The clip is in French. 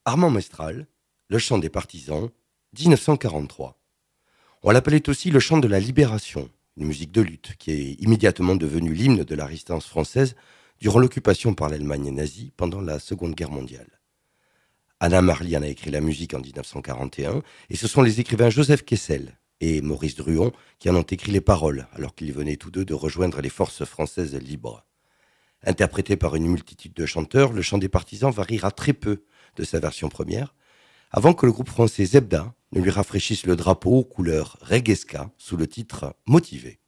Armand Mestral, le chant des partisans, 1943. On l'appelait aussi le chant de la libération, une musique de lutte qui est immédiatement devenue l'hymne de la résistance française durant l'occupation par l'Allemagne nazie pendant la Seconde Guerre mondiale. Anna Marly en a écrit la musique en 1941 et ce sont les écrivains Joseph Kessel et Maurice Druon qui en ont écrit les paroles alors qu'ils venaient tous deux de rejoindre les forces françaises libres. Interprété par une multitude de chanteurs, le chant des partisans variera très peu de sa version première, avant que le groupe français Zebda ne lui rafraîchisse le drapeau aux couleurs reggae ska sous le titre Motivé.